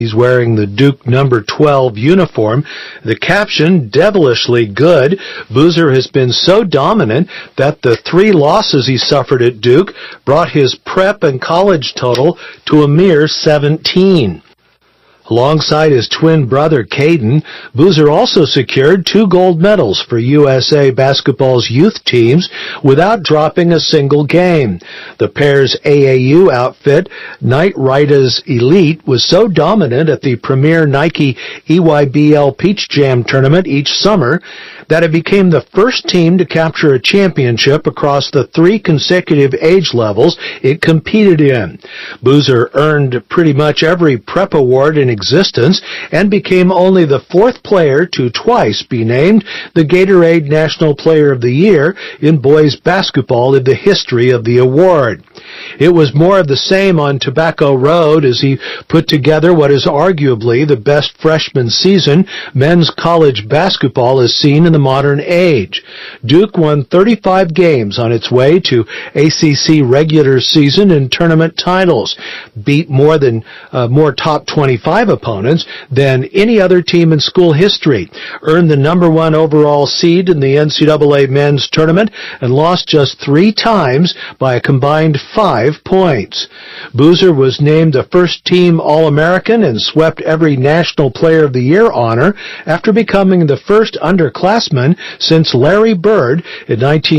He's wearing the Duke number 12 uniform. The caption, devilishly good. Boozer has been so dominant that the 3 losses he suffered at Duke brought his prep and college total to a mere 17. Alongside his twin brother, Caden, Boozer also secured 2 gold medals for USA Basketball's youth teams without dropping a single game. The pair's AAU outfit, Knight Riders Elite, was so dominant at the premier Nike EYBL Peach Jam tournament each summer that it became the first team to capture a championship across the 3 consecutive age levels it competed in. Boozer earned pretty much every prep award in existence and became only the 4th player to twice be named the Gatorade National Player of the Year in boys basketball in the history of the award. It was more of the same on Tobacco Road as he put together what is arguably the best freshman season men's college basketball has seen in the modern age. Duke won 35 games on its way to ACC regular season and tournament titles, beat more top 25 opponents than any other team in school history, earned the number 1 overall seed in the NCAA men's tournament, and lost just 3 times by a combined 5 points. Boozer was named a first-team All-American and swept every National Player of the Year honor after becoming the first underclassman since Larry Bird in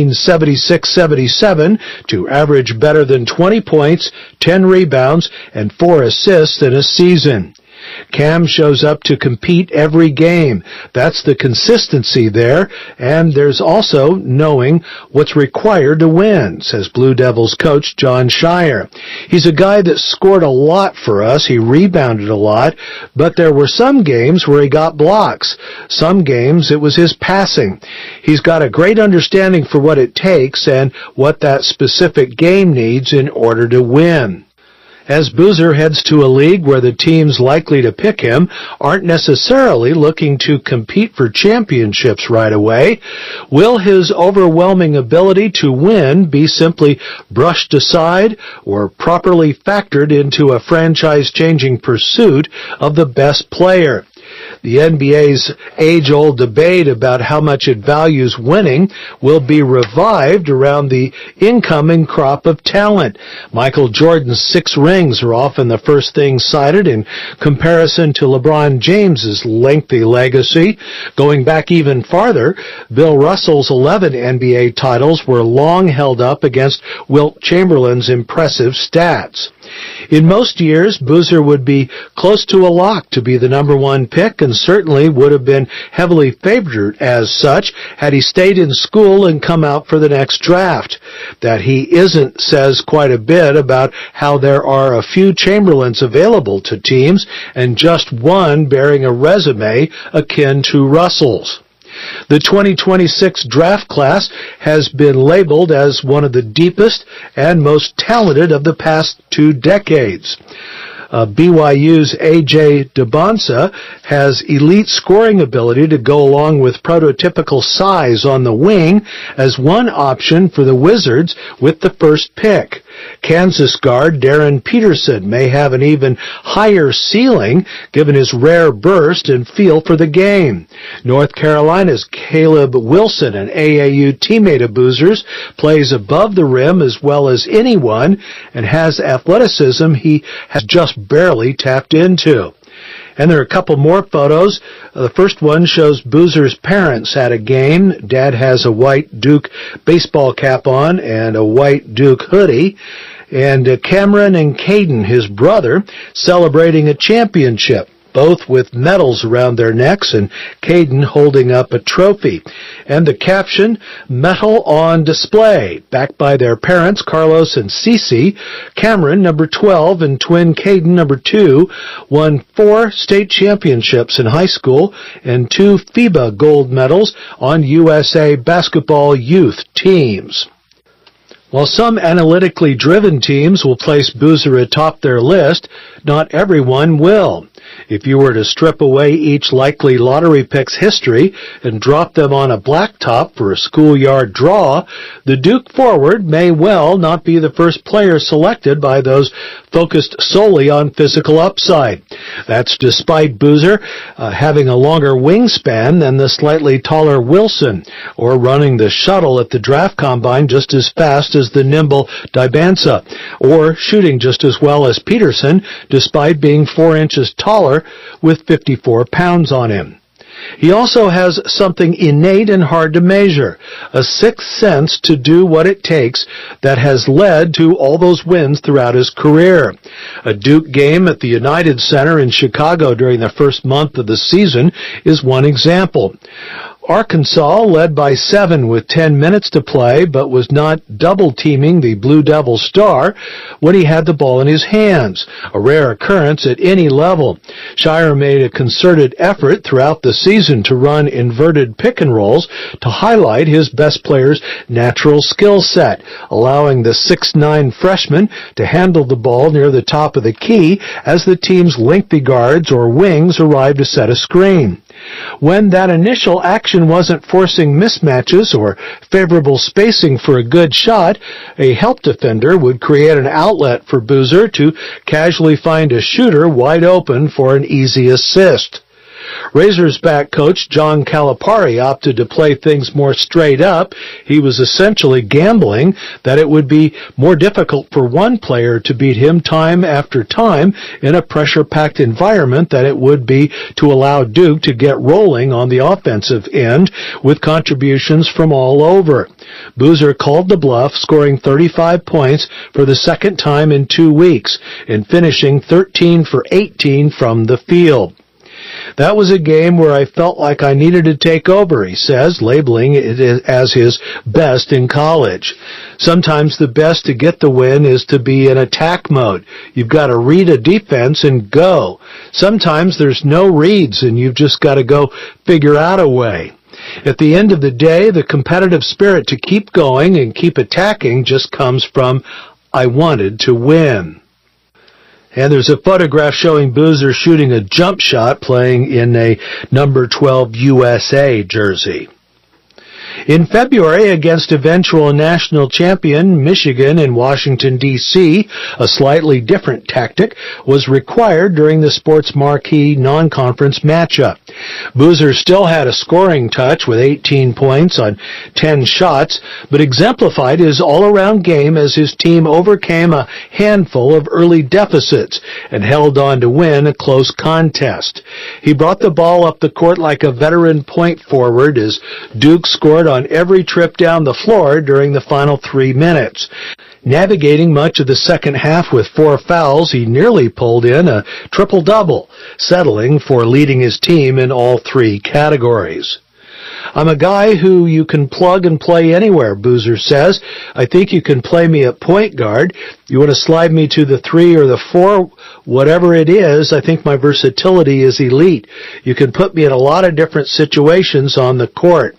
1976-77 to average better than 20 points, 10 rebounds, and 4 assists in a season. Cam shows up to compete every game. That's the consistency there, and there's also knowing what's required to win, says Blue Devils coach John Shire. He's a guy that scored a lot for us. He rebounded a lot, but there were some games where he got blocks. Some games it was his passing. He's got a great understanding for what it takes and what that specific game needs in order to win. As Boozer heads to a league where the teams likely to pick him aren't necessarily looking to compete for championships right away, will his overwhelming ability to win be simply brushed aside or properly factored into a franchise-changing pursuit of the best player? The NBA's age-old debate about how much it values winning will be revived around the incoming crop of talent. Michael Jordan's 6 rings are often the first thing cited in comparison to LeBron James's lengthy legacy. Going back even farther, Bill Russell's 11 NBA titles were long held up against Wilt Chamberlain's impressive stats. In most years, Boozer would be close to a lock to be the number 1 pick and certainly would have been heavily favored as such had he stayed in school and come out for the next draft. That he isn't says quite a bit about how there are a few Chamberlains available to teams and just one bearing a resume akin to Russell's. The 2026 draft class has been labeled as one of the deepest and most talented of the past 2 decades. BYU's A.J. Debonsa has elite scoring ability to go along with prototypical size on the wing as one option for the Wizards with the first pick. Kansas guard Darren Peterson may have an even higher ceiling given his rare burst and feel for the game. North Carolina's Caleb Wilson, an AAU teammate of Boozer's, plays above the rim as well as anyone and has athleticism he has just barely tapped into. And there are a couple more photos. The first one shows Boozer's parents at a game. Dad has a white Duke baseball cap on and a white Duke hoodie. And Cameron and Caden, his brother, celebrating a championship, both with medals around their necks and Caden holding up a trophy. And the caption, Medal on Display, backed by their parents, Carlos and Cece. Cameron, number 12, and twin Caden, number 2, won 4 state championships in high school and 2 FIBA gold medals on USA basketball youth teams. While some analytically driven teams will place Boozer atop their list, not everyone will. If you were to strip away each likely lottery pick's history and drop them on a blacktop for a schoolyard draw, the Duke forward may well not be the first player selected by those focused solely on physical upside. That's despite Boozer having a longer wingspan than the slightly taller Wilson, or running the shuttle at the draft combine just as fast as the nimble Dybansa, or shooting just as well as Peterson despite being 4 inches taller with 54 pounds on him. He also has something innate and hard to measure, a sixth sense to do what it takes that has led to all those wins throughout his career. A Duke game at the United Center in Chicago during the first month of the season is one example. Arkansas led by 7 with 10 minutes to play, but was not double-teaming the Blue Devil star when he had the ball in his hands, a rare occurrence at any level. Shire made a concerted effort throughout the season to run inverted pick-and-rolls to highlight his best player's natural skill set, allowing the 6'9" freshman to handle the ball near the top of the key as the team's lengthy guards or wings arrived to set a screen. When that initial action wasn't forcing mismatches or favorable spacing for a good shot, a help defender would create an outlet for Boozer to casually find a shooter wide open for an easy assist. Razorback coach John Calipari opted to play things more straight up. He was essentially gambling that it would be more difficult for one player to beat him time after time in a pressure-packed environment than it would be to allow Duke to get rolling on the offensive end with contributions from all over. Boozer called the bluff, scoring 35 points for the second time in 2 weeks and finishing 13 for 18 from the field. That was a game where I felt like I needed to take over, he says, labeling it as his best in college. Sometimes the best to get the win is to be in attack mode. You've got to read a defense and go. Sometimes there's no reads and you've just got to go figure out a way. At the end of the day, the competitive spirit to keep going and keep attacking just comes from, I wanted to win. And there's a photograph showing Boozer shooting a jump shot playing in a number 12 USA jersey. In February, against eventual national champion Michigan in Washington, D.C., a slightly different tactic was required during the sports marquee non-conference matchup. Boozer still had a scoring touch with 18 points on 10 shots, but exemplified his all-around game as his team overcame a handful of early deficits and held on to win a close contest. He brought the ball up the court like a veteran point forward as Duke scored on every trip down the floor during the final 3 minutes. Navigating much of the second half with 4 fouls, he nearly pulled in a triple-double, settling for leading his team in all 3 categories. I'm a guy who you can plug and play anywhere, Boozer says. I think you can play me at point guard. You want to slide me to the 3 or the 4, whatever it is, I think my versatility is elite. You can put me in a lot of different situations on the court.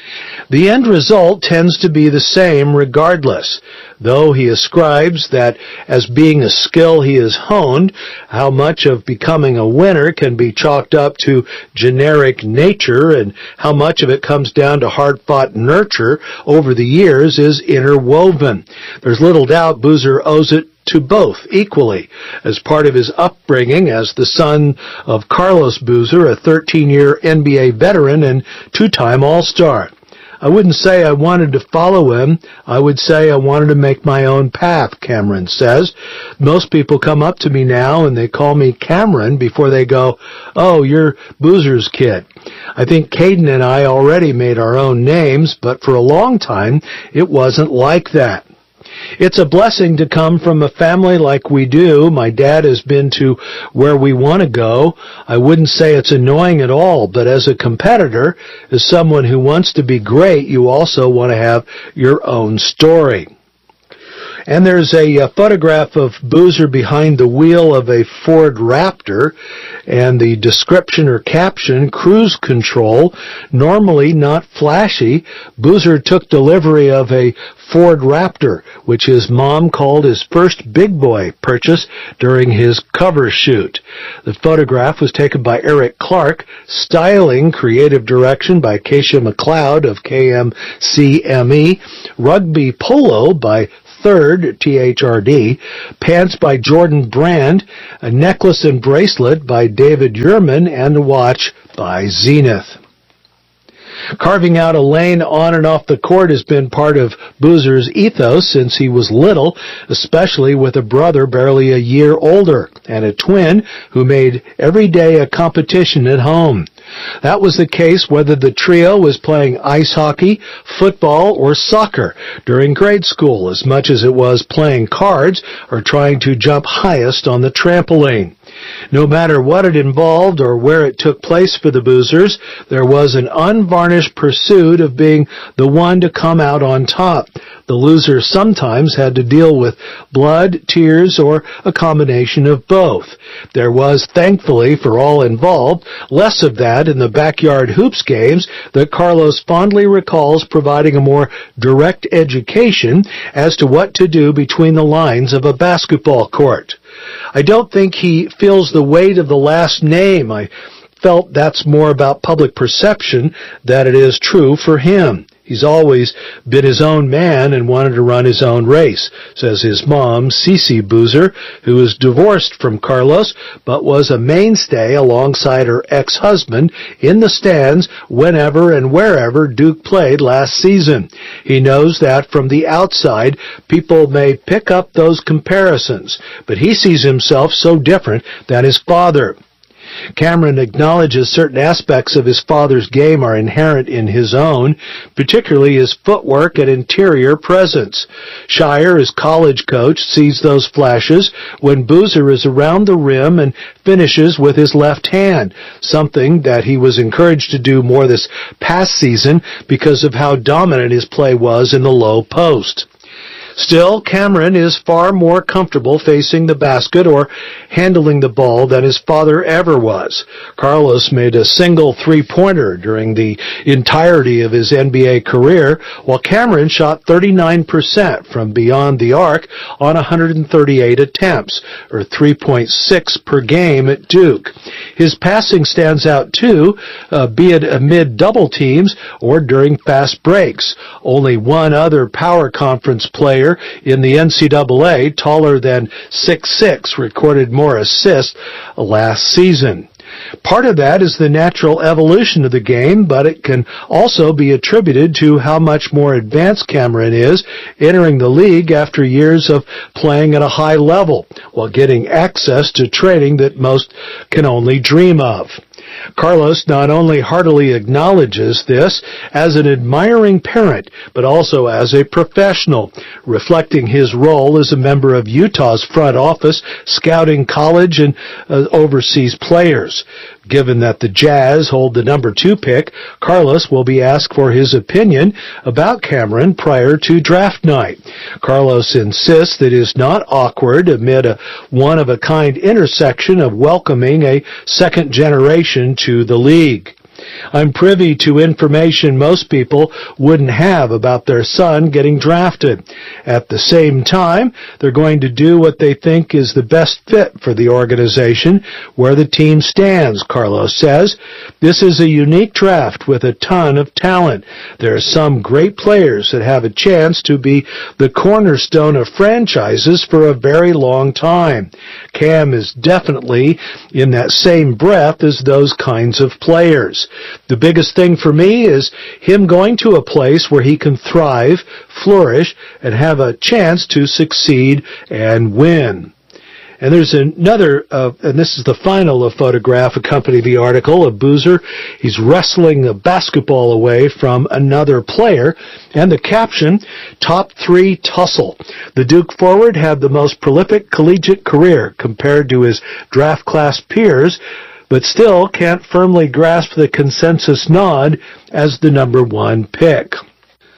The end result tends to be the same regardless, though he ascribes that as being a skill he has honed, how much of becoming a winner can be chalked up to generic nature and how much of it comes down to hard-fought nurture over the years is interwoven. There's little doubt Boozer owes it to both equally, as part of his upbringing as the son of Carlos Boozer, a 13-year NBA veteran and 2-time All-Star. I wouldn't say I wanted to follow him. I would say I wanted to make my own path, Cameron says. Most people come up to me now and they call me Cameron before they go, oh, you're Boozer's kid. I think Caden and I already made our own names, but for a long time, it wasn't like that. It's a blessing to come from a family like we do. My dad has been to where we want to go. I wouldn't say it's annoying at all, but as a competitor, as someone who wants to be great, you also want to have your own story. And there's a photograph of Boozer behind the wheel of a Ford Raptor, and the description or caption, cruise control, normally not flashy. Boozer took delivery of a Ford Raptor, which his mom called his first big boy purchase during his cover shoot. The photograph was taken by Eric Clark, styling, creative direction by Keisha McLeod of KMCME, rugby polo by Third, THRD, pants by Jordan Brand, a necklace and bracelet by David Yurman, and a watch by Zenith. Carving out a lane on and off the court has been part of Boozer's ethos since he was little, especially with a brother barely a year older and a twin who made every day a competition at home. That was the case whether the trio was playing ice hockey, football, or soccer during grade school, as much as it was playing cards or trying to jump highest on the trampoline. No matter what it involved or where it took place for the Boozers, there was an unvarnished pursuit of being the one to come out on top. The losers sometimes had to deal with blood, tears, or a combination of both. There was, thankfully for all involved, less of that in the backyard hoops games that Carlos fondly recalls providing a more direct education as to what to do between the lines of a basketball court. I don't think he feels the weight of the last name. I felt that's more about public perception than it is true for him. He's always been his own man and wanted to run his own race, says his mom, Cece Boozer, who is divorced from Carlos, but was a mainstay alongside her ex-husband in the stands whenever and wherever Duke played last season. He knows that from the outside, people may pick up those comparisons, but he sees himself so different than his father. Cameron acknowledges certain aspects of his father's game are inherent in his own, particularly his footwork and interior presence. Shire, his college coach, sees those flashes when Boozer is around the rim and finishes with his left hand, something that he was encouraged to do more this past season because of how dominant his play was in the low post. Still, Cameron is far more comfortable facing the basket or handling the ball than his father ever was. Carlos made a single three-pointer during the entirety of his NBA career, while Cameron shot 39% from beyond the arc on 138 attempts, or 3.6 per game at Duke. His passing stands out too, be it amid double teams or during fast breaks. Only one other power conference player in the NCAA, taller than 6'6", recorded more assists last season. Part of that is the natural evolution of the game, but it can also be attributed to how much more advanced Cameron is entering the league after years of playing at a high level, while getting access to training that most can only dream of. Carlos not only heartily acknowledges this as an admiring parent, but also as a professional, reflecting his role as a member of Utah's front office, scouting college and overseas players. Given that the Jazz hold the number 2 pick, Carlos will be asked for his opinion about Cameron prior to draft night. Carlos insists that it is not awkward amid a one-of-a-kind intersection of welcoming a second generation to the league. I'm privy to information most people wouldn't have about their son getting drafted. At the same time, they're going to do what they think is the best fit for the organization, where the team stands, Carlos says. This is a unique draft with a ton of talent. There are some great players that have a chance to be the cornerstone of franchises for a very long time. Cam is definitely in that same breath as those kinds of players. The biggest thing for me is him going to a place where he can thrive, flourish, and have a chance to succeed and win. And there's another, and this is the final photograph accompanying the article of Boozer. He's wrestling a basketball away from another player, and the caption, Top 3 Tussle. The Duke forward had the most prolific collegiate career compared to his draft class peers, but still can't firmly grasp the consensus nod as the number 1 pick.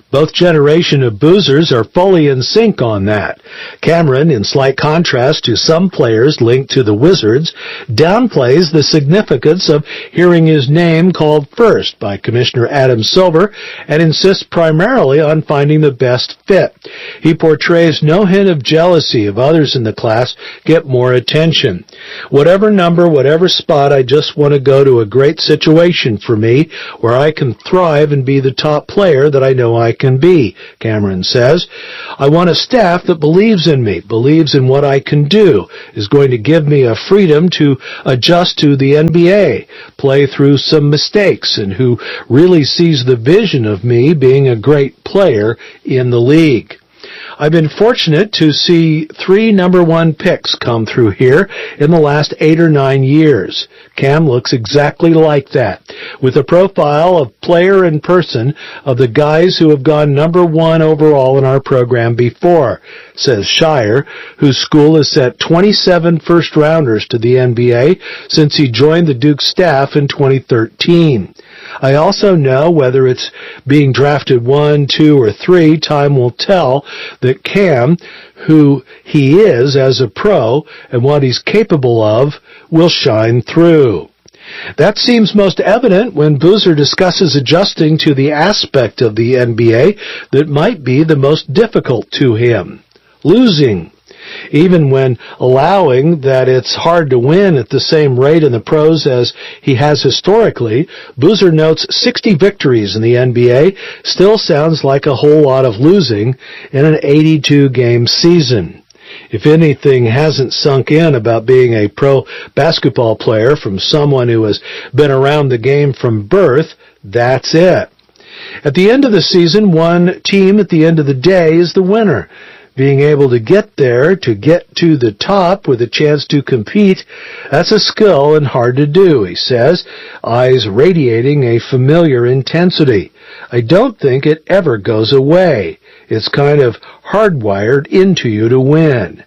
Both generation of boozers are fully in sync on that. Cameron, in slight contrast to some players linked to the Wizards, downplays the significance of hearing his name called first by Commissioner Adam Silver and insists primarily on finding the best fit. He portrays no hint of jealousy of others in the class get more attention. Whatever number, whatever spot, I just want to go to a great situation for me where I can thrive and be the top player that I know I can be, Cameron says. I want a staff that believes in me, believes in what I can do, is going to give me a freedom to adjust to the NBA, play through some mistakes, and who really sees the vision of me being a great player in the league. I've been fortunate to see 3 number 1 picks come through here in the last 8 or 9 years. Cam looks exactly like that, with a profile of player and person of the guys who have gone number 1 overall in our program before, says Shire, whose school has sent 27 first-rounders to the NBA since he joined the Duke staff in 2013. I also know, whether it's being drafted 1, 2, or 3, time will tell, that Cam, who he is as a pro and what he's capable of, will shine through. That seems most evident when Boozer discusses adjusting to the aspect of the NBA that might be the most difficult to him, losing. Even when allowing that it's hard to win at the same rate in the pros as he has historically, Boozer notes 60 victories in the NBA still sounds like a whole lot of losing in an 82-game season. If anything hasn't sunk in about being a pro basketball player from someone who has been around the game from birth, that's it. At the end of the season, one team at the end of the day is the winner. Being able to get there, to get to the top with a chance to compete, that's a skill and hard to do, he says, eyes radiating a familiar intensity. I don't think it ever goes away. It's kind of hardwired into you to win.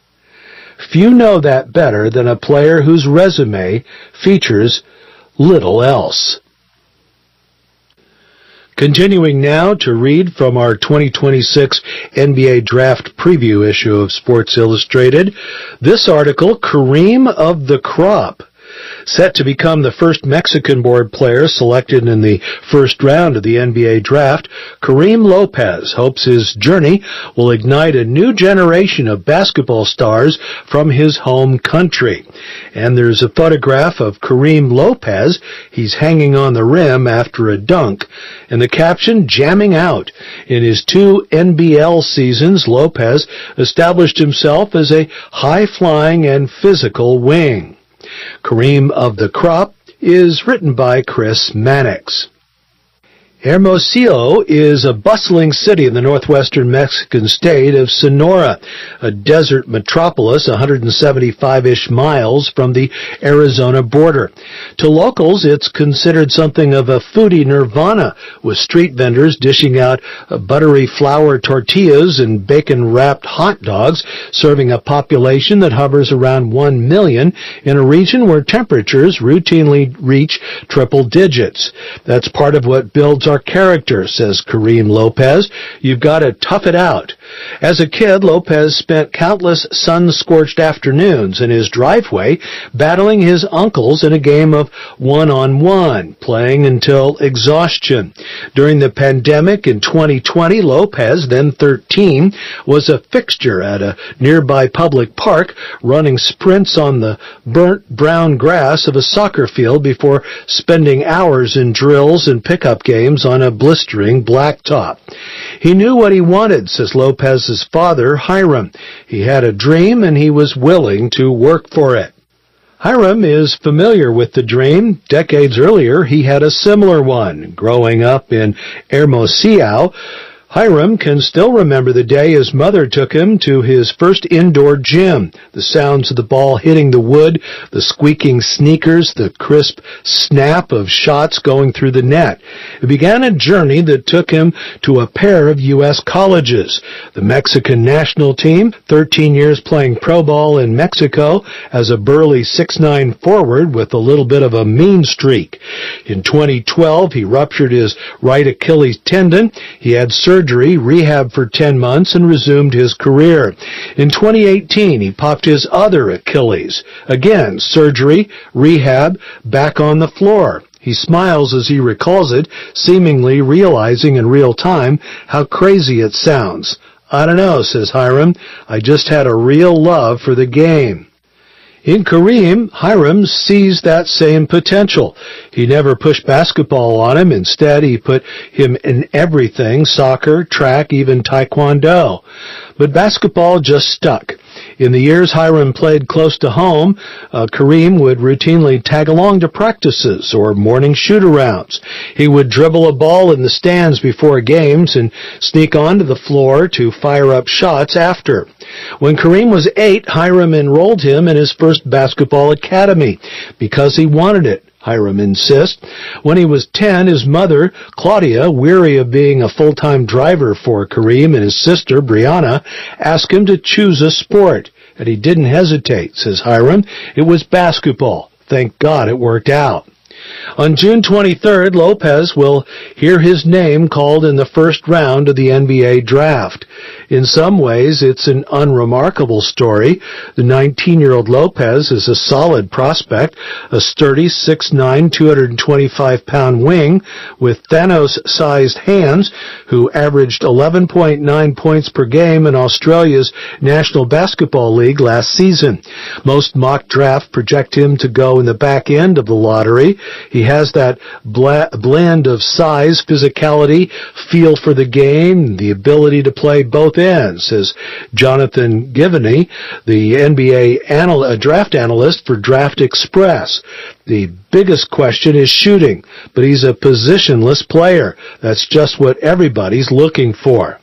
Few know that better than a player whose resume features little else. Continuing now to read from our 2026 NBA Draft Preview issue of Sports Illustrated, this article, Kareem of the Crop. Set to become the first Mexican-born player selected in the first round of the NBA draft, Kareem Lopez hopes his journey will ignite a new generation of basketball stars from his home country. And there's a photograph of Kareem Lopez. He's hanging on the rim after a dunk. And the caption, jamming out. In his 2 NBL seasons, Lopez established himself as a high-flying and physical wing. Kareem of the Crop is written by Chris Mannix. Hermosillo is a bustling city in the northwestern Mexican state of Sonora, a desert metropolis 175-ish miles from the Arizona border. To locals, it's considered something of a foodie nirvana, with street vendors dishing out buttery flour tortillas and bacon-wrapped hot dogs, serving a population that hovers around 1 million in a region where temperatures routinely reach triple digits. That's part of what builds our character, says Kareem Lopez. You've got to tough it out. As a kid, Lopez spent countless sun-scorched afternoons in his driveway battling his uncles in a game of one-on-one, playing until exhaustion. During the pandemic in 2020, Lopez, then 13, was a fixture at a nearby public park, running sprints on the burnt brown grass of a soccer field before spending hours in drills and pickup games on a blistering blacktop. He knew what he wanted, says Lopez's father, Hiram. He had a dream and he was willing to work for it. Hiram is familiar with the dream. Decades earlier, he had a similar one. Growing up in Hermosillo, Hiram can still remember the day his mother took him to his first indoor gym. The sounds of the ball hitting the wood, the squeaking sneakers, the crisp snap of shots going through the net. It began a journey that took him to a pair of U.S. colleges. The Mexican national team, 13 years playing pro ball in Mexico as a burly 6'9" forward with a little bit of a mean streak. In 2012, he ruptured his right Achilles tendon. He had surgery surgery, rehab for 10 months, and resumed his career. In 2018, he popped his other Achilles. Again, surgery, rehab, back on the floor. He smiles as he recalls it, seemingly realizing in real time how crazy it sounds. "I don't know," says Hiram. "I just had a real love for the game." In Kareem, Hiram sees that same potential. He never pushed basketball on him. Instead, he put him in everything: soccer, track, even taekwondo. But basketball just stuck. In the years Hiram played close to home, Kareem would routinely tag along to practices or morning shoot-arounds. He would dribble a ball in the stands before games and sneak onto the floor to fire up shots after. When Kareem was 8, Hiram enrolled him in his first basketball academy because he wanted it, Hiram insists. When he was 10, his mother, Claudia, weary of being a full-time driver for Kareem and his sister, Brianna, asked him to choose a sport. And he didn't hesitate, says Hiram. It was basketball. Thank God it worked out. On June 23rd, Lopez will hear his name called in the first round of the NBA draft. In some ways, it's an unremarkable story. The 19-year-old Lopez is a solid prospect, a sturdy 6'9", 225-pound wing with Thanos-sized hands who averaged 11.9 points per game in Australia's National Basketball League last season. Most mock draft project him to go in the back end of the lottery. He has that blend of size, physicality, feel for the game, the ability to play both ends, says Jonathan Givney, the NBA draft analyst for Draft Express. The biggest question is shooting, but he's a positionless player. That's just what everybody's looking for.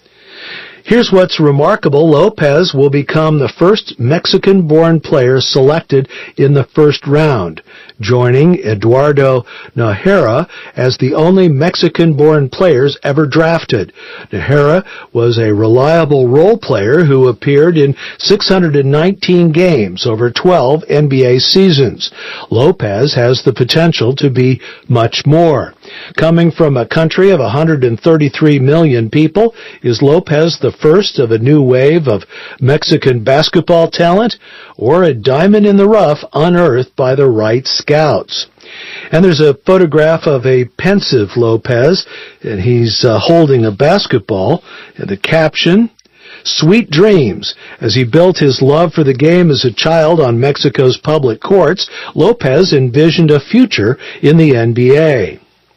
Here's what's remarkable. Lopez will become the first Mexican-born player selected in the first round, joining Eduardo Najera as the only Mexican-born players ever drafted. Najera was a reliable role player who appeared in 619 games over 12 NBA seasons. Lopez has the potential to be much more. Coming from a country of 133 million people, is Lopez the first of a new wave of Mexican basketball talent, or a diamond in the rough unearthed by the right scouts? And there's a photograph of a pensive Lopez, and he's holding a basketball, and the caption, "Sweet dreams." As he built his love for the game as a child on Mexico's public courts, Lopez envisioned a future in the NBA.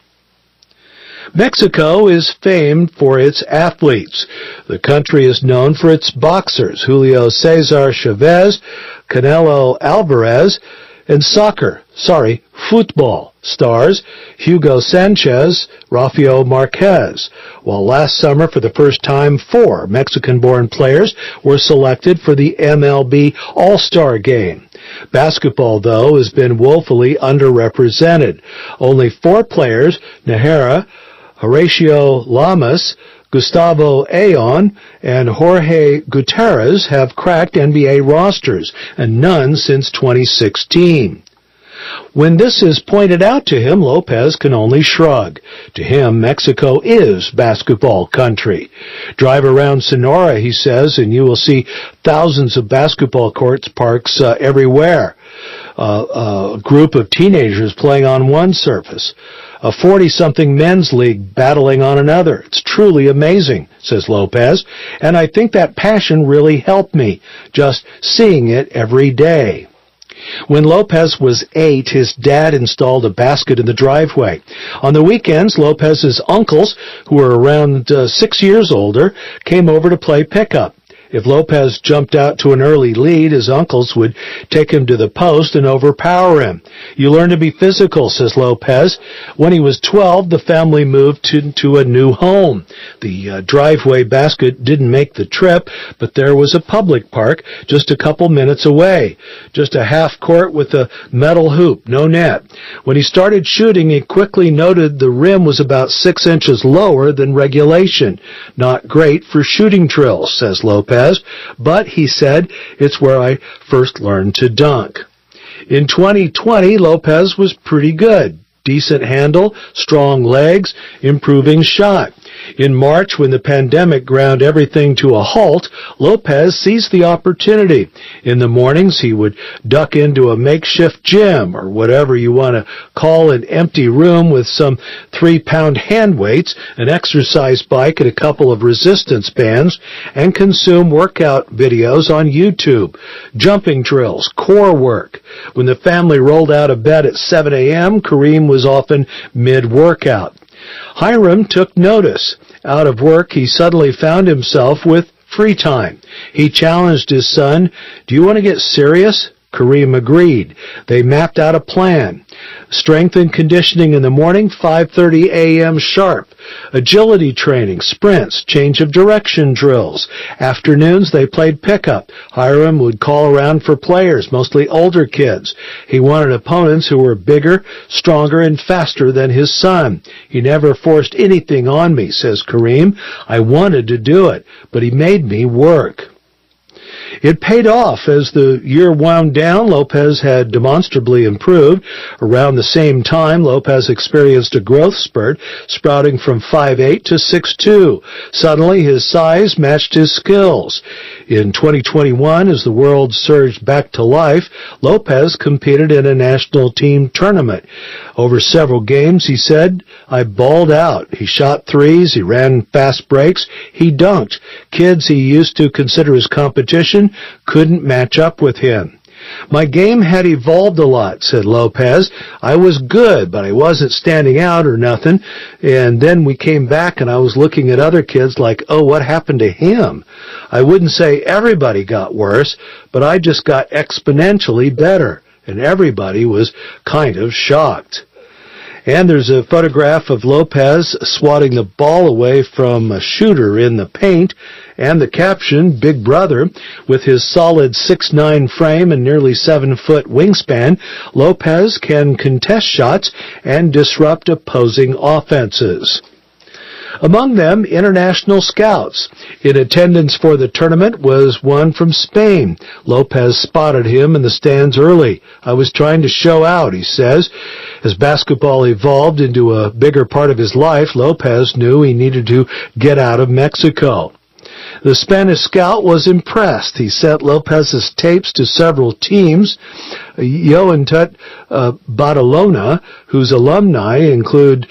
Mexico is famed for its athletes. The country is known for its boxers, Julio Cesar Chavez, Canelo Alvarez, and football stars, Hugo Sanchez, Rafael Marquez. While last summer, for the first time, 4 Mexican-born players were selected for the MLB All-Star Game. Basketball, though, has been woefully underrepresented. Only 4 players, Najera, Horatio Lamas, Gustavo Ayon, and Jorge Gutierrez, have cracked NBA rosters, and none since 2016. When this is pointed out to him, Lopez can only shrug. To him, Mexico is basketball country. Drive around Sonora, he says, and you will see thousands of basketball parks everywhere. A group of teenagers playing on one surface. A 40-something men's league battling on another. It's truly amazing, says Lopez, and I think that passion really helped me, just seeing it every day. When Lopez was 8, his dad installed a basket in the driveway. On the weekends, Lopez's uncles, who were around 6 years older, came over to play pickup. If Lopez jumped out to an early lead, his uncles would take him to the post and overpower him. You learn to be physical, says Lopez. When he was 12, the family moved to a new home. The driveway basket didn't make the trip, but there was a public park just a couple minutes away. Just a half court with a metal hoop, no net. When he started shooting, he quickly noted the rim was about 6 inches lower than regulation. Not great for shooting drills, says Lopez. But, he said, it's where I first learned to dunk. In 2020, Lopez was pretty good. Decent handle, strong legs, improving shot. In March, when the pandemic ground everything to a halt, Lopez seized the opportunity. In the mornings, he would duck into a makeshift gym, or whatever you want to call an empty room with some 3-pound hand weights, an exercise bike, and a couple of resistance bands, and consume workout videos on YouTube, jumping drills, core work. When the family rolled out of bed at 7 a.m., Kareem was often mid-workout. Hiram took notice. Out of work, he suddenly found himself with free time. He challenged his son, "Do you want to get serious?" Kareem agreed. They mapped out a plan. Strength and conditioning in the morning, 5:30 a.m. sharp. Agility training, sprints, change of direction drills. Afternoons, they played pickup. Hiram would call around for players, mostly older kids. He wanted opponents who were bigger, stronger, and faster than his son. He never forced anything on me, says Kareem. I wanted to do it, but he made me work. It paid off. As the year wound down, Lopez had demonstrably improved. Around the same time, Lopez experienced a growth spurt, sprouting from 5'8" to 6'2". Suddenly, his size matched his skills. In 2021, as the world surged back to life, Lopez competed in a national team tournament. Over several games, he said, I balled out. He shot threes, he ran fast breaks, he dunked. Kids he used to consider his competition couldn't match up with him. My game had evolved a lot, said Lopez. I was good, but I wasn't standing out or nothing. And then we came back and I was looking at other kids like, oh, what happened to him? I wouldn't say everybody got worse, but I just got exponentially better. And everybody was kind of shocked. And there's a photograph of Lopez swatting the ball away from a shooter in the paint, and the caption, Big Brother. With his solid 6'9" frame and nearly 7-foot wingspan, Lopez can contest shots and disrupt opposing offenses. Among them, international scouts. In attendance for the tournament was one from Spain. Lopez spotted him in the stands early. I was trying to show out, he says. As basketball evolved into a bigger part of his life, Lopez knew he needed to get out of Mexico. The Spanish scout was impressed. He sent Lopez's tapes to several teams. Juventud Badalona, whose alumni include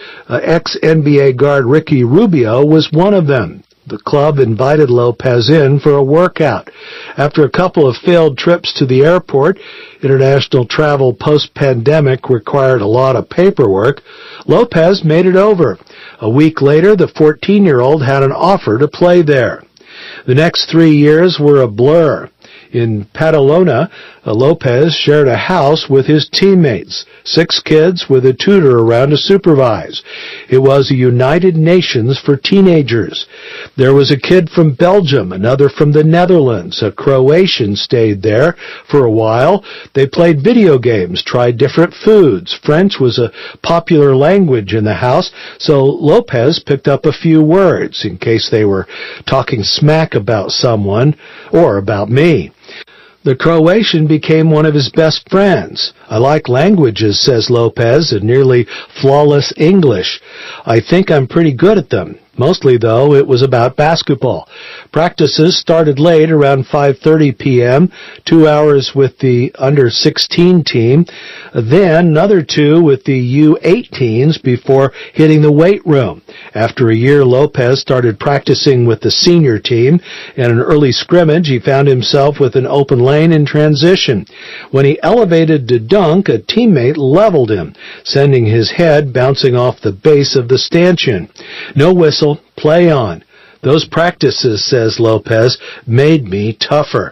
ex-NBA guard Ricky Rubio, was one of them. The club invited Lopez in for a workout. After a couple of failed trips to the airport, international travel post-pandemic required a lot of paperwork, Lopez made it over. A week later, the 14-year-old had an offer to play there. The next 3 years were a blur. In Badalona, Lopez shared a house with his teammates, 6 kids with a tutor around to supervise. It was a United Nations for teenagers. There was a kid from Belgium, another from the Netherlands. A Croatian stayed there for a while. They played video games, tried different foods. French was a popular language in the house, so Lopez picked up a few words in case they were talking smack about someone or about me. The Croatian became one of his best friends. I like languages, says Lopez, and nearly flawless English. I think I'm pretty good at them. Mostly, though, it was about basketball. Practices started late, around 5:30 p.m., 2 hours with the under-16 team, then another 2 with the U18s before hitting the weight room. After a year, Lopez started practicing with the senior team. In an early scrimmage, he found himself with an open lane in transition. When he elevated to dunk, a teammate leveled him, sending his head bouncing off the base of the stanchion. No whistle. Play on. Those practices, says Lopez, made me tougher.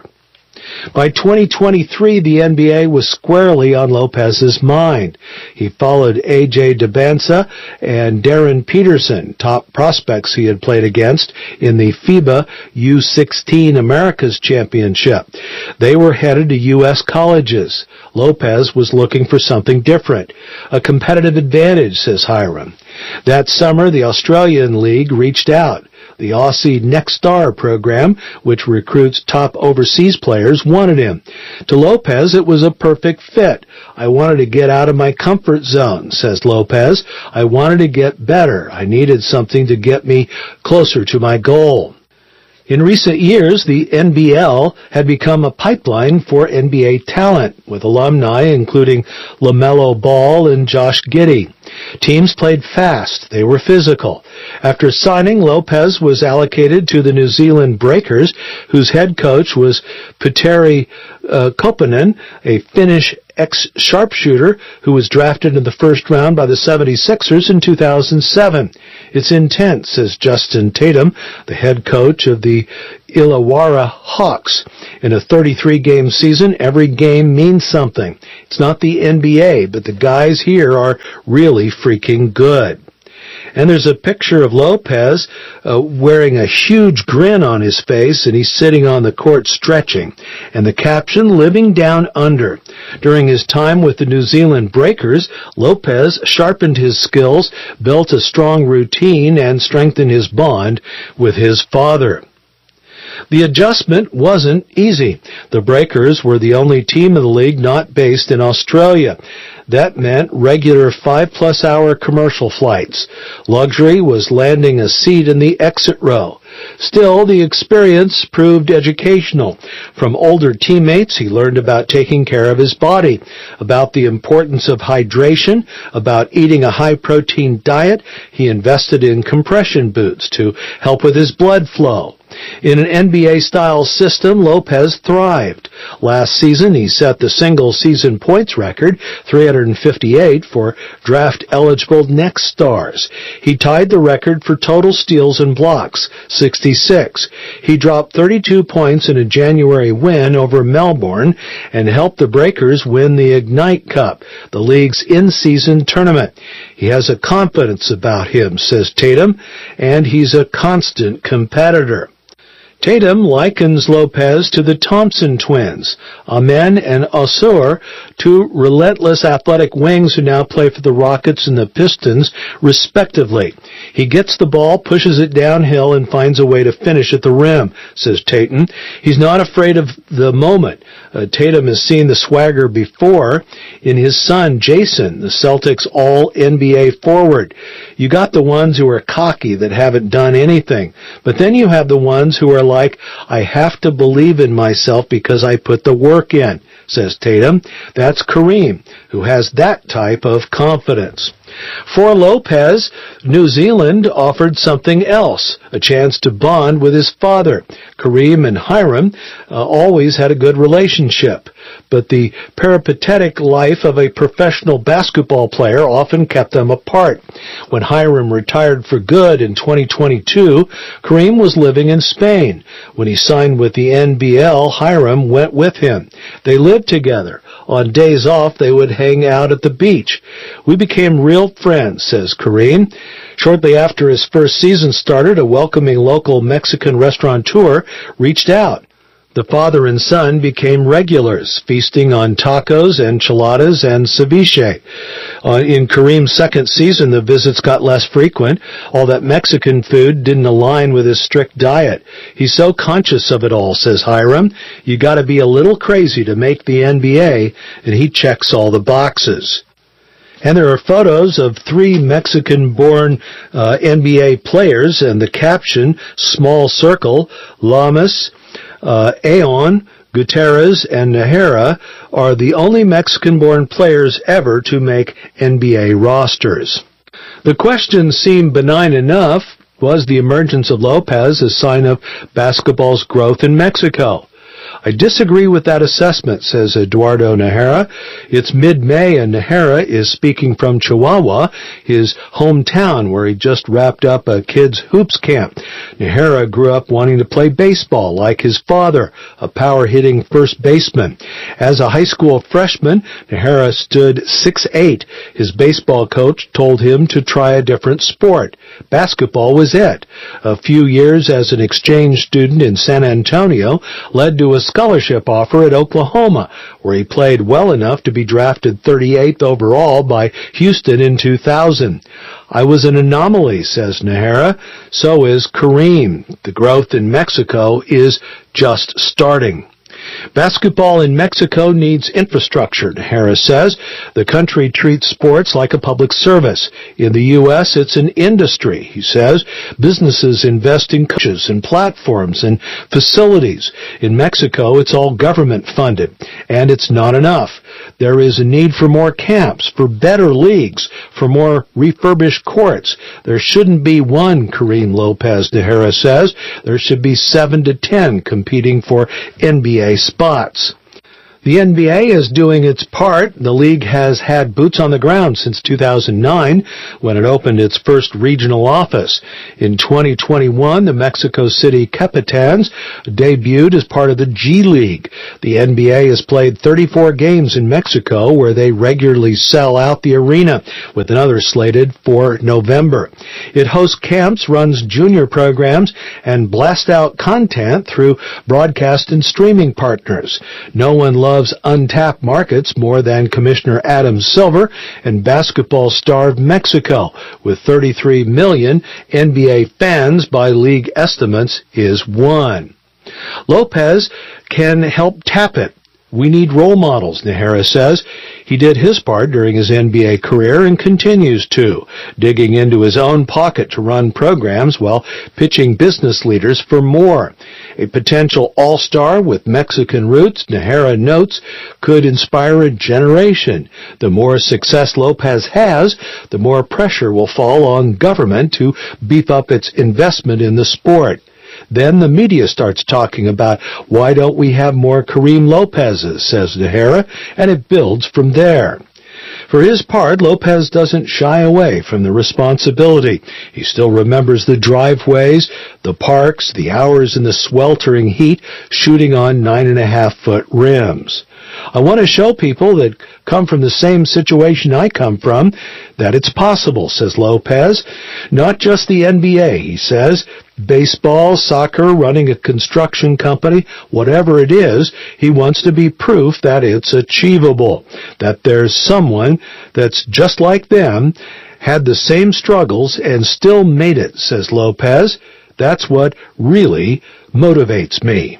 By 2023, the NBA was squarely on Lopez's mind. He followed A.J. Dembélé and Darren Peterson, top prospects he had played against in the FIBA U16 Americas Championship. They were headed to U.S. colleges. Lopez was looking for something different. A competitive advantage, says Hiram. That summer, the Australian League reached out. The Aussie Next Star program, which recruits top overseas players, wanted him. To Lopez, it was a perfect fit. I wanted to get out of my comfort zone, says Lopez. I wanted to get better. I needed something to get me closer to my goal. In recent years, the NBL had become a pipeline for NBA talent, with alumni including LaMelo Ball and Josh Giddey. Teams played fast. They were physical. After signing, Lopez was allocated to the New Zealand Breakers, whose head coach was Petteri Koponen, a Finnish ex-sharpshooter who was drafted in the first round by the 76ers in 2007. It's intense, says Justin Tatum, the head coach of the Illawarra Hawks. In a 33-game season, every game means something. It's not the NBA, but the guys here are really freaking good. And there's a picture of Lopez wearing a huge grin on his face, and he's sitting on the court stretching. And the caption, "Living Down Under." During his time with the New Zealand Breakers, Lopez sharpened his skills, built a strong routine, and strengthened his bond with his father. The adjustment wasn't easy. The Breakers were the only team in the league not based in Australia. That meant regular 5+ hour commercial flights. Luxury was landing a seat in the exit row. Still, the experience proved educational. From older teammates, he learned about taking care of his body, about the importance of hydration, about eating a high-protein diet. He invested in compression boots to help with his blood flow. In an NBA-style system, Lopez thrived. Last season, he set the single-season points record, 358, for draft-eligible Next Stars. He tied the record for total steals and blocks, 66. He dropped 32 points in a January win over Melbourne and helped the Breakers win the Ignite Cup, the league's in-season tournament. He has a confidence about him, says Tatum, and he's a constant competitor. Tatum likens Lopez to the Thompson twins, Amen and Osur, two relentless athletic wings who now play for the Rockets and the Pistons, respectively. He gets the ball, pushes it downhill, and finds a way to finish at the rim, says Tatum. He's not afraid of the moment. Tatum has seen the swagger before in his son, Jason, the Celtics' all-NBA forward. You got the ones who are cocky that haven't done anything, but then you have the ones who are like, I have to believe in myself because I put the work in, says Tatum. That's Kareem, who has that type of confidence. For Lopez, New Zealand offered something else, a chance to bond with his father. Kareem and Hiram always had a good relationship, but the peripatetic life of a professional basketball player often kept them apart. When Hiram retired for good in 2022, Kareem was living in Spain. When he signed with the NBL, Hiram went with him. They lived together. On days off, they would hang out at the beach. We became real friends, says Kareem. Shortly after his first season started, a welcoming local Mexican restaurateur reached out. The father and son became regulars, feasting on tacos, enchiladas, and ceviche. In Kareem's second season, the visits got less frequent. All that Mexican food didn't align with his strict diet. He's so conscious of it all, says Hiram. You gotta be a little crazy to make the NBA, and he checks all the boxes. And there are photos of 3 Mexican-born NBA players, and the caption, small circle, Lamas, Aeon, Gutierrez, and Najera are the only Mexican-born players ever to make NBA rosters. The question seemed benign enough. Was the emergence of Lopez a sign of basketball's growth in Mexico? I disagree with that assessment, says Eduardo Najera. It's mid-May and Najera is speaking from Chihuahua, his hometown where he just wrapped up a kids' hoops camp. Najera grew up wanting to play baseball like his father, a power-hitting first baseman. As a high school freshman, Najera stood 6'8". His baseball coach told him to try a different sport. Basketball was it. A few years as an exchange student in San Antonio led to a scholarship offer at Oklahoma, where he played well enough to be drafted 38th overall by Houston in 2000. I was an anomaly, says Najera. So is Kareem. The growth in Mexico is just starting. Basketball in Mexico needs infrastructure, Najera says. The country treats sports like a public service. In the U.S., it's an industry, he says. Businesses invest in coaches and platforms and facilities. In Mexico, it's all government funded, and it's not enough. There is a need for more camps, for better leagues, for more refurbished courts. There shouldn't be one, Kareem Lopez, Najera says. There should be 7 to 10 competing for NBA spots. The NBA is doing its part. The league has had boots on the ground since 2009 when it opened its first regional office. In 2021, the Mexico City Capitans debuted as part of the G League. The NBA has played 34 games in Mexico where they regularly sell out the arena, with another slated for November. It hosts camps, runs junior programs, and blasts out content through broadcast and streaming partners. No one loves untapped markets more than Commissioner Adam Silver and basketball star of Mexico, with 33 million NBA fans by league estimates, is one. Lopez can help tap it. We need role models, Najera says. He did his part during his NBA career and continues to, digging into his own pocket to run programs while pitching business leaders for more. A potential all-star with Mexican roots, Najera notes, could inspire a generation. The more success Lopez has, the more pressure will fall on government to beef up its investment in the sport. Then the media starts talking about, why don't we have more Kareem Lopez's, says Najera, and it builds from there. For his part, Lopez doesn't shy away from the responsibility. He still remembers the driveways, the parks, the hours in the sweltering heat, shooting on 9.5-foot rims. I want to show people that come from the same situation I come from that it's possible, says Lopez. Not just the NBA, he says. Baseball, soccer, running a construction company, whatever it is, he wants to be proof that it's achievable, that there's someone that's just like them, had the same struggles, and still made it, says Lopez. That's what really motivates me.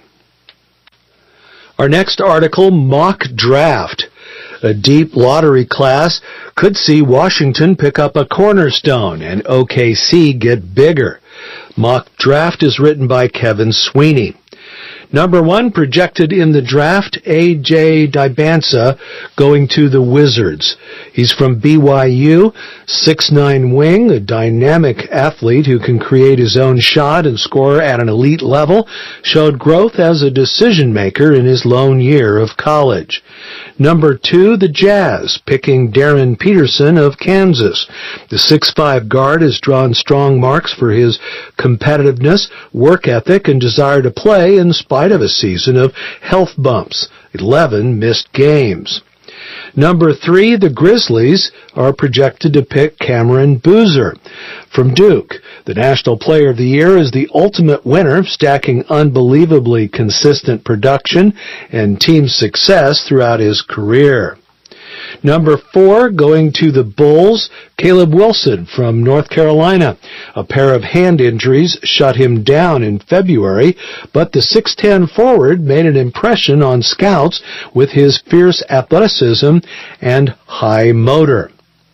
Our next article, Mock Draft. A deep lottery class could see Washington pick up a cornerstone and OKC get bigger. Mock Draft is written by Kevin Sweeney. Number 1 projected in the draft, A.J. Dybantsa, going to the Wizards. He's from BYU, 6'9" wing, a dynamic athlete who can create his own shot and score at an elite level, showed growth as a decision maker in his lone year of college. Number 2, the Jazz, picking Darren Peterson of Kansas. The 6'5" guard has drawn strong marks for his competitiveness, work ethic, and desire to play in spite of a season of health bumps, 11 missed games. Number 3, the Grizzlies are projected to pick Cameron Boozer from Duke. The National Player of the Year is the ultimate winner, stacking unbelievably consistent production and team success throughout his career. Number 4, going to the Bulls, Caleb Wilson from North Carolina. A pair of hand injuries shut him down in February, but the 6'10" forward made an impression on scouts with his fierce athleticism and high motor.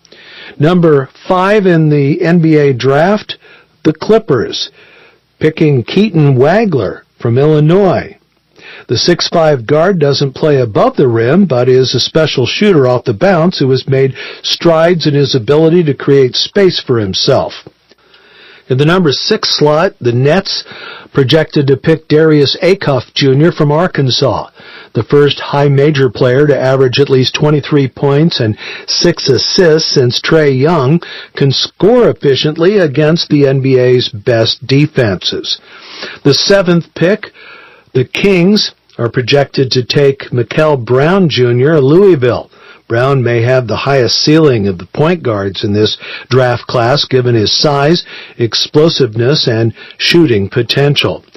Number 5 in the NBA draft, the Clippers, picking Keaton Wagler from Illinois. The 6'5" guard doesn't play above the rim, but is a special shooter off the bounce who has made strides in his ability to create space for himself. In the number 6 slot, the Nets projected to pick Darius Acuff Jr. from Arkansas, the first high major player to average at least 23 points and 6 assists since Trae Young can score efficiently against the NBA's best defenses. The 7th pick, the Kings are projected to take Mikel Brown Jr. of Louisville. Brown may have the highest ceiling of the point guards in this draft class given his size, explosiveness, and shooting potential.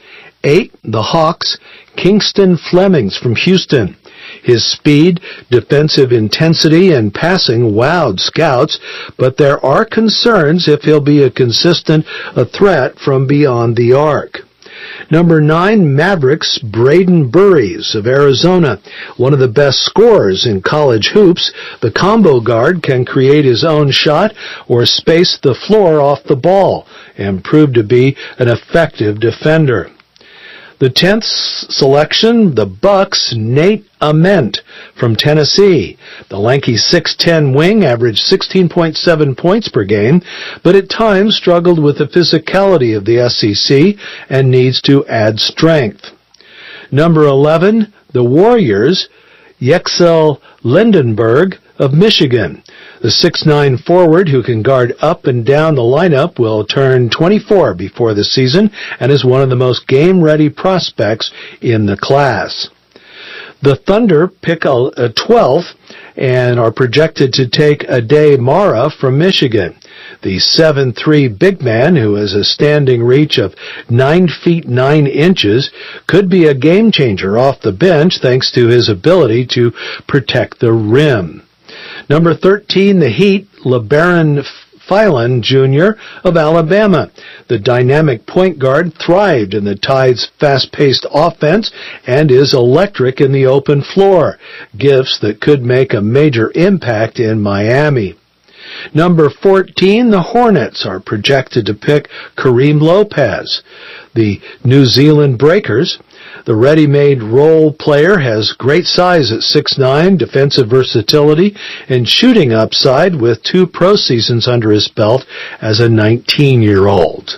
8, the Hawks, Kingston Flemings from Houston. His speed, defensive intensity, and passing wowed scouts, but there are concerns if he'll be a consistent threat from beyond the arc. Number 9, Mavericks, Braden Burries of Arizona. One of the best scorers in college hoops, the combo guard can create his own shot or space the floor off the ball and prove to be an effective defender. The 10th selection, the Bucks, Nate Ament from Tennessee. The lanky 6'10" wing averaged 16.7 points per game, but at times struggled with the physicality of the SEC and needs to add strength. Number 11, the Warriors, Yexel Lindenberg of Michigan. The 6'9" forward who can guard up and down the lineup will turn 24 before the season and is one of the most game-ready prospects in the class. The Thunder pick a 12th and are projected to take Ade Mara from Michigan. The 7'3" big man, who has a standing reach of 9 feet 9 inches, could be a game-changer off the bench thanks to his ability to protect the rim. Number 13, the Heat, LeBaron Phelan Jr. of Alabama. The dynamic point guard thrived in the Tide's fast-paced offense and is electric in the open floor, gifts that could make a major impact in Miami. Number 14, the Hornets are projected to pick Kareem Lopez. The New Zealand Breakers, the ready-made role player, has great size at 6'9", defensive versatility, and shooting upside with 2 pro seasons under his belt as a 19-year-old.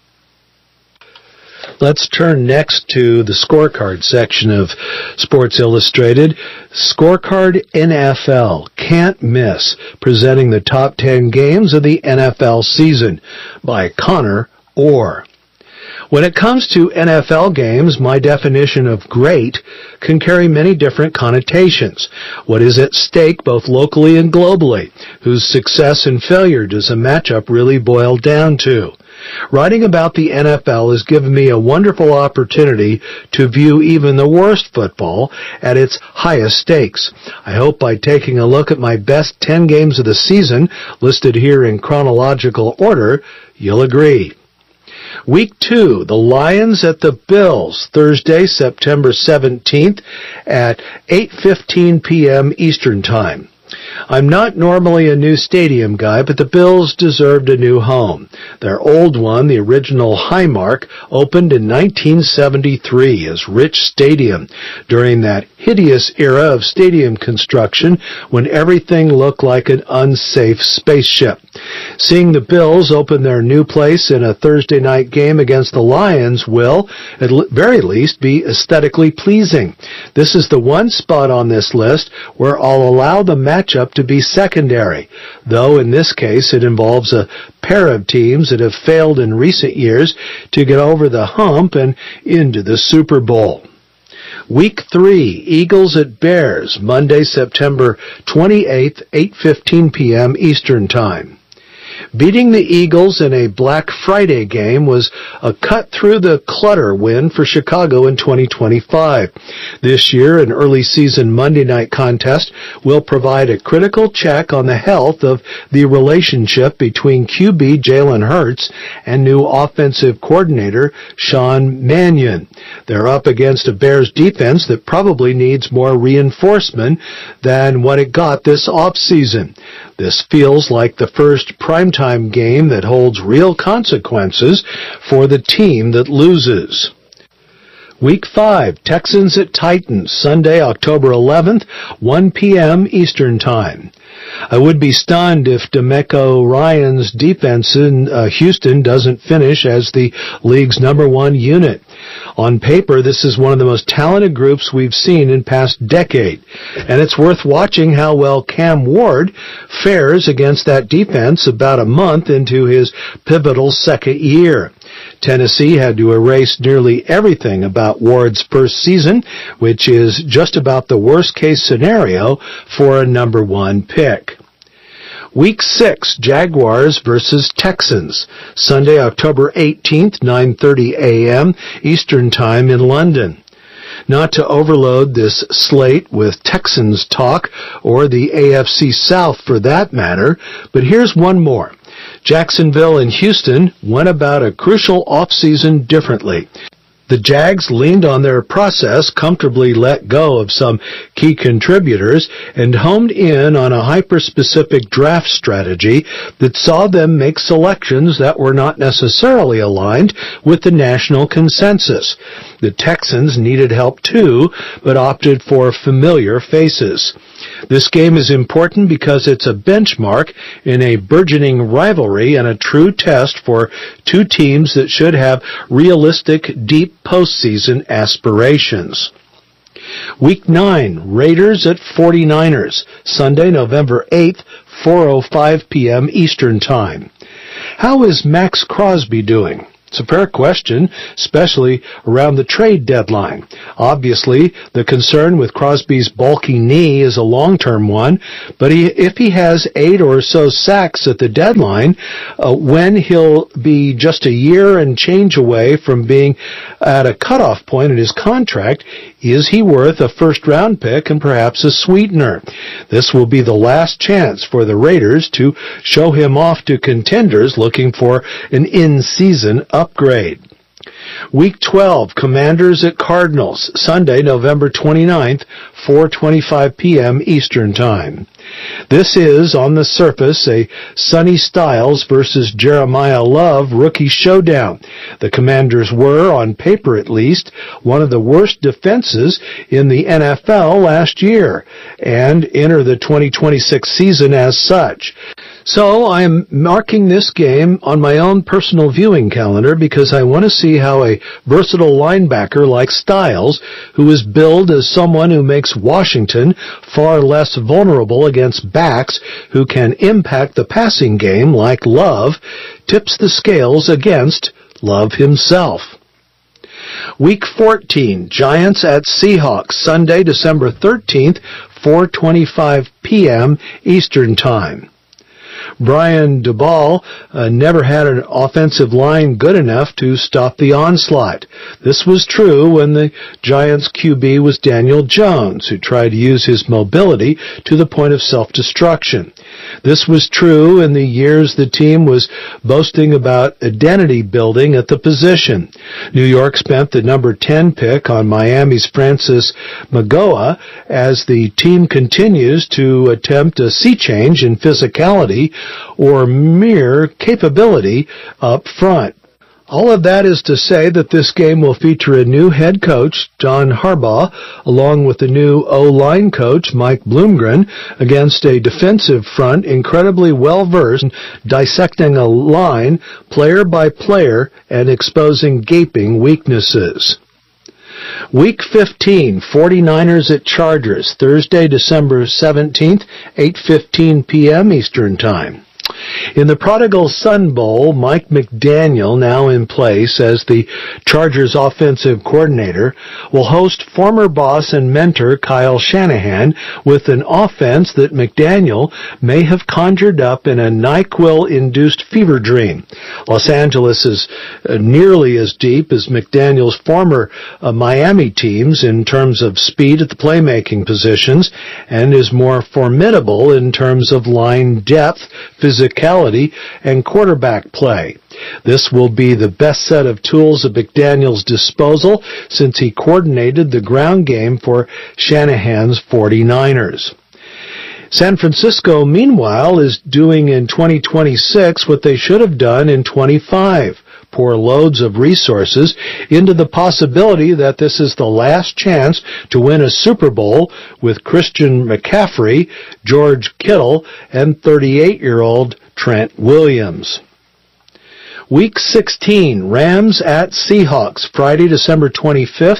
Let's turn next to the scorecard section of Sports Illustrated. Scorecard NFL, can't miss, presenting the top 10 games of the NFL season by Connor Orr. When it comes to NFL games, my definition of great can carry many different connotations. What is at stake both locally and globally? Whose success and failure does a matchup really boil down to? Writing about the NFL has given me a wonderful opportunity to view even the worst football at its highest stakes. I hope by taking a look at my best 10 games of the season, listed here in chronological order, you'll agree. Week 2, the Lions at the Bills, Thursday, September 17th at 8:15 p.m. Eastern Time. I'm not normally a new stadium guy, but the Bills deserved a new home. Their old one, the original Highmark, opened in 1973 as Rich Stadium during that hideous era of stadium construction when everything looked like an unsafe spaceship. Seeing the Bills open their new place in a Thursday night game against the Lions will, at very least, be aesthetically pleasing. This is the one spot on this list where I'll allow the matchup to be secondary, though in this case it involves a pair of teams that have failed in recent years to get over the hump and into the Super Bowl. Week 3, Eagles at Bears, Monday, September 28th, 8:15 p.m. Eastern Time. Beating the Eagles in a Black Friday game was a cut-through-the-clutter win for Chicago in 2025. This year, an early-season Monday night contest will provide a critical check on the health of the relationship between QB Jalen Hurts and new offensive coordinator Sean Mannion. They're up against a Bears defense that probably needs more reinforcement than what it got this offseason. This feels like the first primetime game that holds real consequences for the team that loses. Week 5, Texans at Titans, Sunday, October 11th, 1 p.m. Eastern Time. I would be stunned if DeMeco Ryans' defense in Houston doesn't finish as the league's number 1 unit. On paper, this is one of the most talented groups we've seen in past decade, and it's worth watching how well Cam Ward fares against that defense about a month into his pivotal second year. Tennessee had to erase nearly everything about Ward's first season, which is just about the worst-case scenario for a number 1 pick. Week 6, Jaguars versus Texans, Sunday, October 18th, 9:30 a.m. Eastern Time in London. Not to overload this slate with Texans talk, or the AFC South for that matter, but here's one more. Jacksonville and Houston went about a crucial offseason differently. The Jags leaned on their process, comfortably let go of some key contributors, and homed in on a hyper-specific draft strategy that saw them make selections that were not necessarily aligned with the national consensus. The Texans needed help too, but opted for familiar faces. This game is important because it's a benchmark in a burgeoning rivalry and a true test for two teams that should have realistic, deep postseason aspirations. Week 9, Raiders at 49ers, Sunday, November 8th, 4:05 p.m. Eastern Time. How is Max Crosby doing? It's a fair question, especially around the trade deadline. Obviously, the concern with Crosby's bulky knee is a long-term one, but if he has 8 or so sacks at the deadline, when he'll be just a year and change away from being at a cutoff point in his contract, is he worth a first-round pick and perhaps a sweetener? This will be the last chance for the Raiders to show him off to contenders looking for an in-season upgrade. Week 12, Commanders at Cardinals, Sunday, November 29th, 4:25 p.m. Eastern Time. This is, on the surface, a Sonny Styles versus Jeremiah Love rookie showdown. The Commanders were, on paper at least, one of the worst defenses in the NFL last year, and enter the 2026 season as such. So I am marking this game on my own personal viewing calendar because I want to see how a versatile linebacker like Styles, who is billed as someone who makes Washington far less vulnerable against backs who can impact the passing game like Love, tips the scales against Love himself. Week 14, Giants at Seahawks, Sunday, December 13th, 4:25 p.m. Eastern Time. Brian Daboll never had an offensive line good enough to stop the onslaught. This was true when the Giants' QB was Daniel Jones, who tried to use his mobility to the point of self-destruction. This was true in the years the team was boasting about identity building at the position. New York spent the number 10 pick on Miami's Francis Magoa as the team continues to attempt a sea change in physicality or mere capability up front. All of that is to say that this game will feature a new head coach, John Harbaugh, along with the new O-line coach, Mike Bloomgren, against a defensive front incredibly well-versed in dissecting a line player by player and exposing gaping weaknesses. Week 15, 49ers at Chargers, Thursday, December 17th, 8:15 p.m. Eastern Time. In the Prodigal Son Bowl, Mike McDaniel, now in place as the Chargers offensive coordinator, will host former boss and mentor Kyle Shanahan with an offense that McDaniel may have conjured up in a NyQuil-induced fever dream. Los Angeles is nearly as deep as McDaniel's former Miami teams in terms of speed at the playmaking positions and is more formidable in terms of line depth, physicality, and quarterback play. This will be the best set of tools at McDaniel's disposal since he coordinated the ground game for Shanahan's 49ers. San Francisco, meanwhile, is doing in 2026 what they should have done in 25. Pour loads of resources into the possibility that this is the last chance to win a Super Bowl with Christian McCaffrey, George Kittle, and 38-year-old Trent Williams. Week 16, Rams at Seahawks, Friday, December 25th,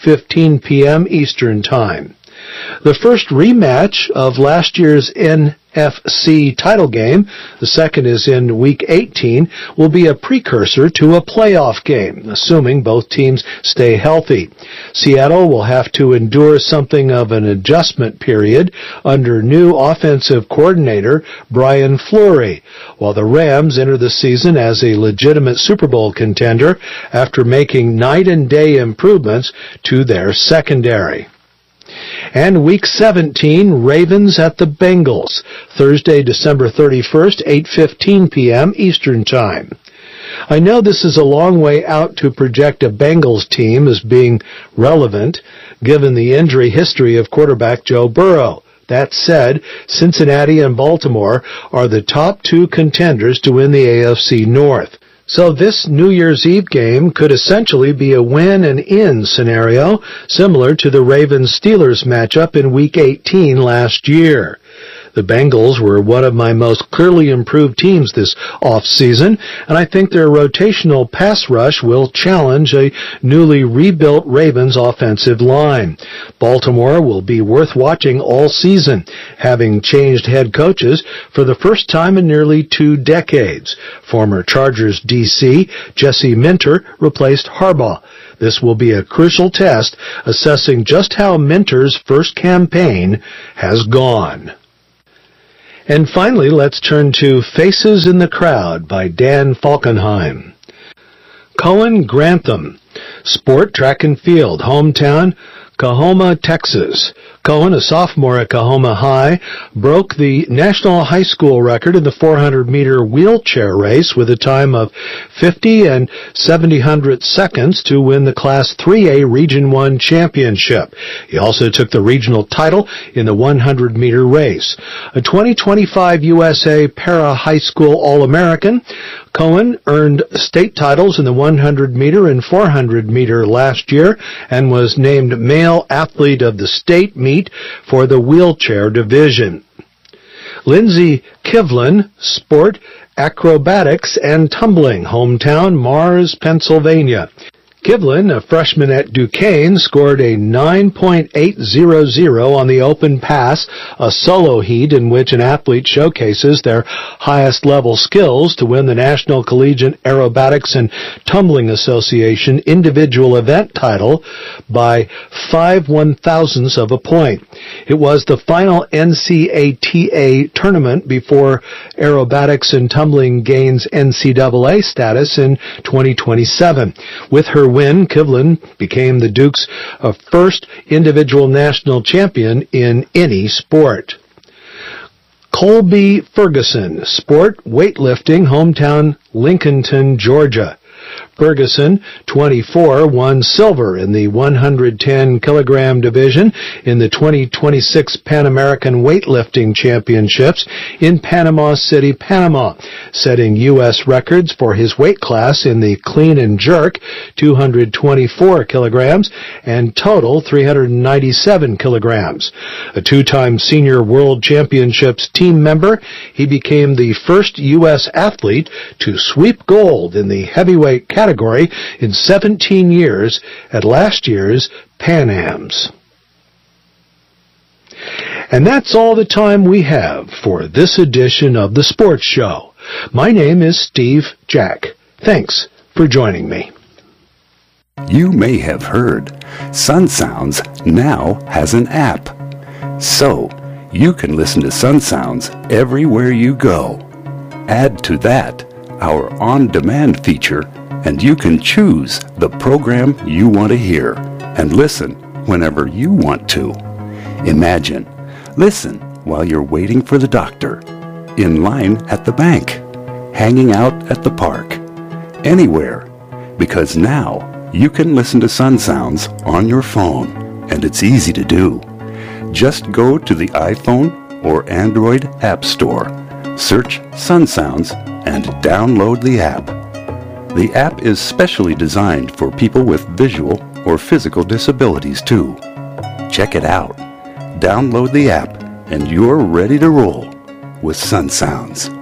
8:15 p.m. Eastern Time. The first rematch of last year's NFC title game, the second is in Week 18, will be a precursor to a playoff game, assuming both teams stay healthy. Seattle will have to endure something of an adjustment period under new offensive coordinator Brian Fleury, while the Rams enter the season as a legitimate Super Bowl contender after making night and day improvements to their secondary. And Week 17, Ravens at the Bengals, Thursday, December 31st, 8:15 p.m. Eastern Time. I know this is a long way out to project a Bengals team as being relevant, given the injury history of quarterback Joe Burrow. That said, Cincinnati and Baltimore are the top two contenders to win the AFC North. So this New Year's Eve game could essentially be a win and in scenario, similar to the Ravens-Steelers matchup in Week 18 last year. The Bengals were one of my most clearly improved teams this offseason, and I think their rotational pass rush will challenge a newly rebuilt Ravens offensive line. Baltimore will be worth watching all season, having changed head coaches for the first time in nearly 2 decades. Former Chargers DC Jesse Minter replaced Harbaugh. This will be a crucial test assessing just how Minter's first campaign has gone. And finally, let's turn to Faces in the Crowd by Dan Falkenheim. Cohen Grantham, sport, track and field, hometown, Coahoma, Texas. Cohen, a sophomore at Coahoma High, broke the national high school record in the 400-meter wheelchair race with a time of 50 and 70 seconds to win the Class 3A Region 1 championship. He also took the regional title in the 100-meter race. A 2025 USA Para-High School All-American, Cohen earned state titles in the 100-meter and 400-meter last year and was named Male Athlete of the State meet for the wheelchair division. Lindsey Kivlin, sport, acrobatics, and tumbling, hometown, Mars, Pennsylvania. Kivlin, a freshman at Duquesne, scored a 9.800 on the open pass, a solo heat in which an athlete showcases their highest level skills to win the National Collegiate Aerobatics and Tumbling Association individual event title by 5/1000ths of a point. It was the final NCATA tournament before aerobatics and tumbling gains NCAA status in 2027. With her win, Kivlin became the Duke's first individual national champion in any sport. Colby Ferguson, sport, weightlifting, hometown, Lincolnton, Georgia. Ferguson, 24, won silver in the 110-kilogram division in the 2026 Pan American Weightlifting Championships in Panama City, Panama, setting U.S. records for his weight class in the clean and jerk, 224 kilograms, and total 397 kilograms. A 2-time Senior World Championships team member, he became the first U.S. athlete to sweep gold in the heavyweight category in 17 years at last year's Pan Ams. And that's all the time we have for this edition of the Sports Show. My name is Steve Jack. Thanks for joining me. You may have heard Sun Sounds now has an app. So, you can listen to Sun Sounds everywhere you go. Add to that our on-demand feature, and you can choose the program you want to hear and listen whenever you want to. Imagine, listen while you're waiting for the doctor, in line at the bank, hanging out at the park, anywhere, because now you can listen to Sun Sounds on your phone, and it's easy to do. Just go to the iPhone or Android App Store, search Sun Sounds, and download the app. The app is specially designed for people with visual or physical disabilities too. Check it out. Download the app and you're ready to roll with Sun Sounds.